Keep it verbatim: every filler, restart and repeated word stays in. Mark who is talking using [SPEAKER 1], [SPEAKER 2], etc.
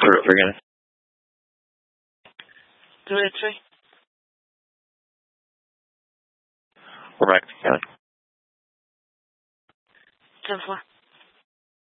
[SPEAKER 1] We're, we're gonna.
[SPEAKER 2] two eight three.
[SPEAKER 1] We're back. Yeah.
[SPEAKER 2] ten four.